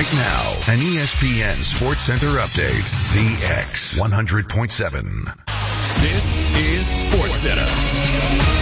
Right now, an ESPN Sports Center update. The X 100.7. This is Sports Center.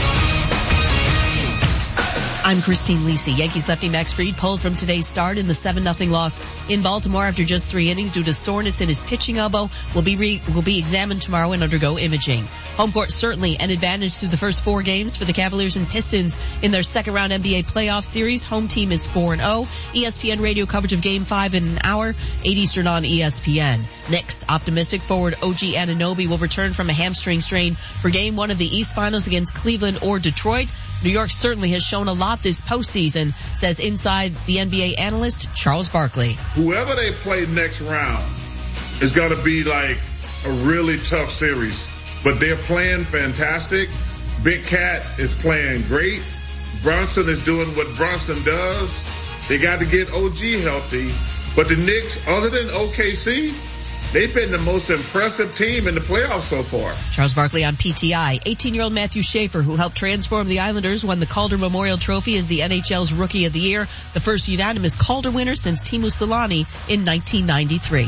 I'm Christine Lisi. Yankees lefty Max Fried pulled from today's start in the 7-0 loss in Baltimore after just 3 innings due to soreness in his pitching elbow. Will be examined tomorrow and undergo imaging. Home court certainly an advantage through the first 4 games for the Cavaliers and Pistons in their second round NBA playoff series. Home team is 4-0. ESPN radio coverage of Game 5 in an hour, 8 Eastern on ESPN. Knicks optimistic forward OG Anunoby will return from a hamstring strain for Game 1 of the East Finals against Cleveland or Detroit. New York certainly has shown a lot this postseason, says inside the NBA analyst Charles Barkley. Whoever they play next round is going to be like a really tough series, but they're playing fantastic. Big Cat is playing great. Brunson is doing what Brunson does. They got to get OG healthy, but the Knicks, other than OKC, they've been the most impressive team in the playoffs so far. Charles Barkley on PTI. 18-year-old Matthew Schaefer, who helped transform the Islanders, won the Calder Memorial Trophy as the NHL's Rookie of the Year, the first unanimous Calder winner since Teemu Selanne in 1993.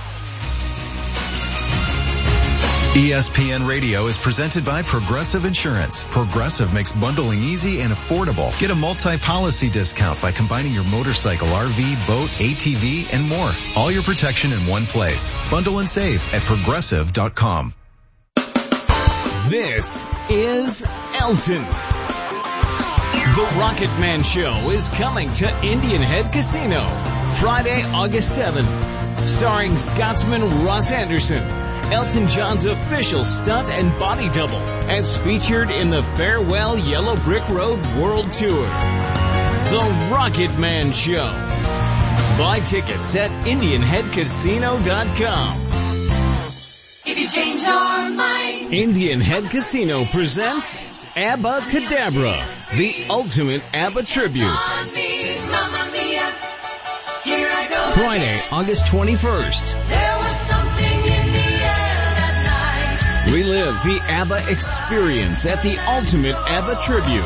ESPN Radio is presented by Progressive Insurance. Progressive makes bundling easy and affordable. Get a multi-policy discount by combining your motorcycle, RV, boat, ATV, and more. All your protection in one place. Bundle and save at Progressive.com. This is Elton. The Rocket Man Show is coming to Indian Head Casino Friday, August 7th. Starring Scotsman Russ Anderson, Elton John's official stunt and body double, as featured in the Farewell Yellow Brick Road World Tour. The Rocket Man Show. Buy tickets at IndianHeadCasino.com. If you change your mind. Indian Head Casino presents ABBA Cadabra, the ultimate ABBA tribute. Mamma mia, here I go. Friday, August 21st. There was something in the air that night. Relive the ABBA experience at the ultimate ABBA tribute.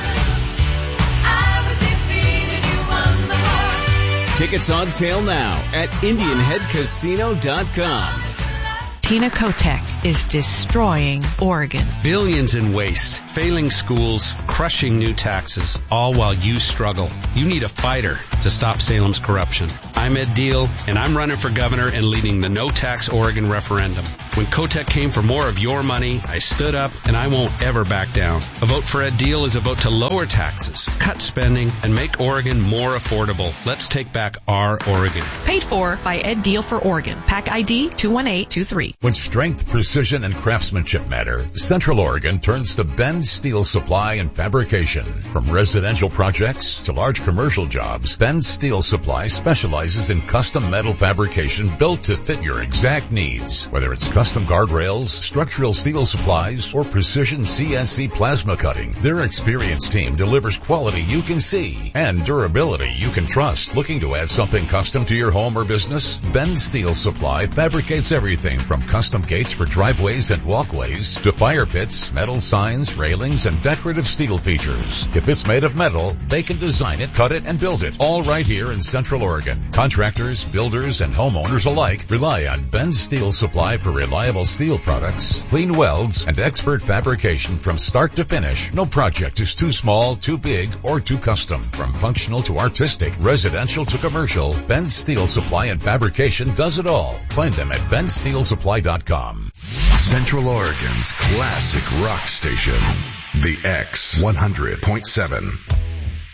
I was defeated, you won the heart. Tickets on sale now at IndianHeadCasino.com. Tina Kotek is destroying Oregon. Billions in waste, failing schools, crushing new taxes, all while you struggle. You need a fighter to stop Salem's corruption. I'm Ed Deal, and I'm running for governor and leading the No Tax Oregon referendum. When Kotek came for more of your money, I stood up, and I won't ever back down. A vote for Ed Deal is a vote to lower taxes, cut spending, and make Oregon more affordable. Let's take back our Oregon. Paid for by Ed Deal for Oregon. PAC ID 21823. When strength, precision, and craftsmanship matter, Central Oregon turns to Bend Steel Supply and Fabrication. From residential projects to large commercial jobs, Bend Steel Supply specializes in custom metal fabrication built to fit your exact needs. Whether it's custom guardrails, structural steel supplies, or precision CNC plasma cutting, their experienced team delivers quality you can see and durability you can trust. Looking to add something custom to your home or business? Bend Steel Supply fabricates everything from custom gates for driveways and walkways to fire pits, metal signs, railings, and decorative steel features. If it's made of metal, they can design it, cut it, and build it, all right here in Central Oregon. Contractors, builders, and homeowners alike rely on Bend Steel Supply for reliable steel products, clean welds, and expert fabrication from start to finish. No project is too small, too big, or too custom. From functional to artistic, residential to commercial, Bend Steel Supply and Fabrication does it all. Find them at BendSteelSupply.com. Central Oregon's classic rock station. The X 100.7.